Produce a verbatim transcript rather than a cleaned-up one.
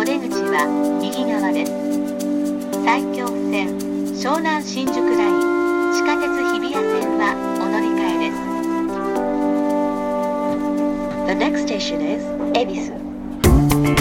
お出口は右側です。埼京線、湘南新宿ライン、地下鉄日比谷線はお乗り換えです。The next station is 恵比寿。